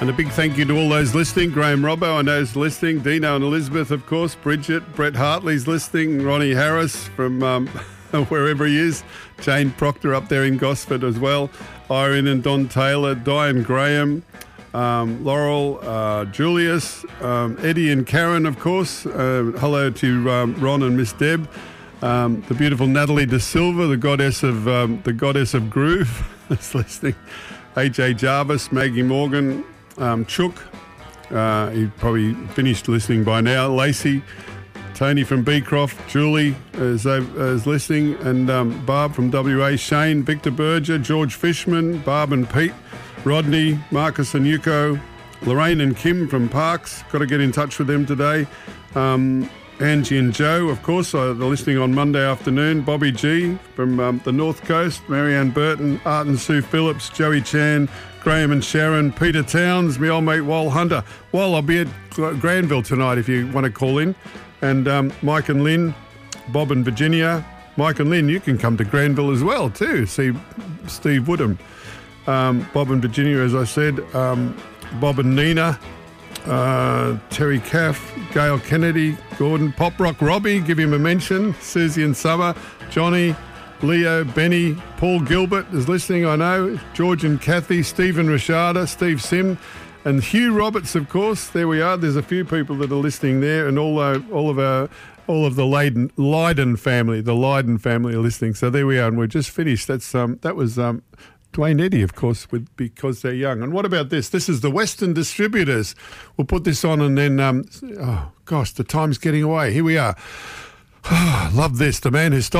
And a big thank you to all those listening. Graham Robbo, I know, is listening. Dino and Elizabeth, of course. Bridget, Brett Hartley's listening. Ronnie Harris from wherever he is. Jane Proctor up there in Gosford as well. Irene and Don Taylor. Diane Graham. Laurel, Julius, Eddie and Karen, of course. Hello to Ron and Miss Deb. The beautiful Natalie De Silva, the goddess of groove, is listening. AJ Jarvis, Maggie Morgan, Chook. He probably finished listening by now. Lacey, Tony from Beecroft, Julie is listening, and Barb from WA, Shane, Victor Berger, George Fishman, Barb and Pete, Rodney, Marcus and Yuko, Lorraine and Kim from Parks. Got to get in touch with them today. Angie and Joe, of course, they're listening on Monday afternoon. Bobby G from the North Coast. Marianne Burton, Art and Sue Phillips, Joey Chan, Graham and Sharon, Peter Towns, my old mate Wal Hunter. Wal, I'll be at Granville tonight if you want to call in. And Mike and Lynn, Bob and Virginia. Mike and Lynn, you can come to Granville as well too. See Steve Woodham. Bob and Virginia, as I said. Bob and Nina. Terry Caff, Gail Kennedy, Gordon, Pop Rock Robbie, give him a mention. Susie and Summer, Johnny, Leo, Benny, Paul Gilbert is listening, I know. George and Kathy, Stephen Rashada, Steve Sim, and Hugh Roberts, of course. There we are. There's a few people that are listening there, and all of the Leyden family, are listening. So there we are, and we're just finished. That was Dwayne Eddy, of course, Because They're Young. And what about this? This is the Western Distributors. We'll put this on and then, the time's getting away. Here we are. Love this. The man who stole